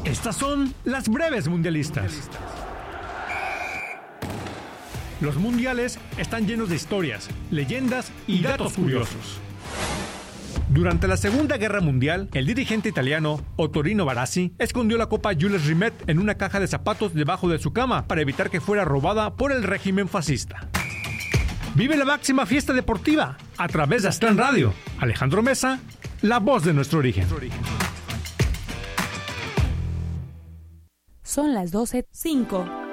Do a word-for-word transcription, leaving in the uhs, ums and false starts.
Estas son las breves mundialistas. Los mundiales están llenos de historias, leyendas y datos curiosos. Durante la Segunda Guerra Mundial, el dirigente italiano Ottorino Barassi escondió la Copa Jules Rimet en una caja de zapatos debajo de su cama para evitar que fuera robada por el régimen fascista. Vive la máxima fiesta deportiva a través de Aztlán Radio. Alejandro Mesa, la voz de nuestro origen. Son las doce cinco.